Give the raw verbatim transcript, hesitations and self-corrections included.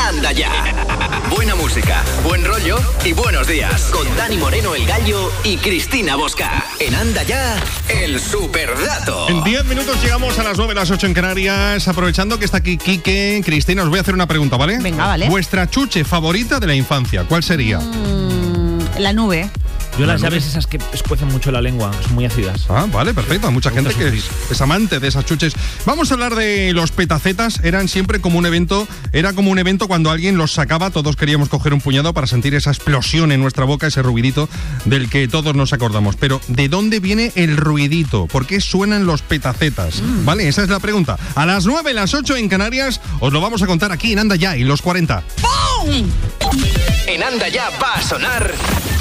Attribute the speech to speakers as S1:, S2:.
S1: Anda Ya. Buena música, buen rollo y buenos días. Con Dani Moreno, el Gallo, y Cristina Bosca. En Anda Ya, el superdato.
S2: En diez minutos llegamos a las nueve, las ocho en Canarias. Aprovechando que está aquí Quique, Cristina, os voy a hacer una pregunta, ¿vale?
S3: Venga, vale.
S2: Vuestra chuche favorita de la infancia, ¿cuál sería?
S3: Mm, la nube.
S4: Yo las llaves esas que escuecen mucho la lengua, que son muy ácidas.
S2: Ah, vale, perfecto. Hay mucha gente que es, es amante de esas chuches. Vamos a hablar de los petacetas. Eran siempre como un evento, era como un evento cuando alguien los sacaba, todos queríamos coger un puñado para sentir esa explosión en nuestra boca, ese ruidito del que todos nos acordamos. Pero, ¿de dónde viene el ruidito? ¿Por qué suenan los petacetas? Mm. Vale, esa es la pregunta. A las nueve, las ocho en Canarias, os lo vamos a contar aquí en Anda Ya y los cuarenta.
S1: ¡Pum! En Anda Ya va a sonar